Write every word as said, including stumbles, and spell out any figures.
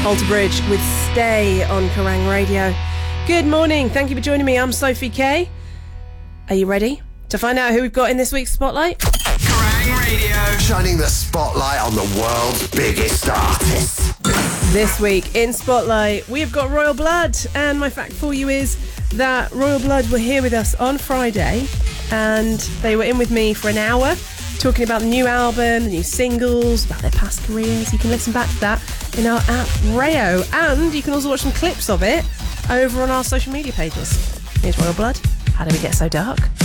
Alter Bridge with Stay on Kerrang Radio. Good morning, thank you for joining me. I'm Sophie Kay. Are you ready to find out who we've got in this week's Spotlight? Kerrang Radio, shining the spotlight on the world's biggest artists. This week in Spotlight, we've got Royal Blood, and my fact for you is that Royal Blood were here with us on Friday, and they were in with me for an hour talking about the new album, the new singles, about their past careers. You can listen back to that in our app Rayo, and you can also watch some clips of it over on our social media pages. Here's Royal Blood. How did we get so dark?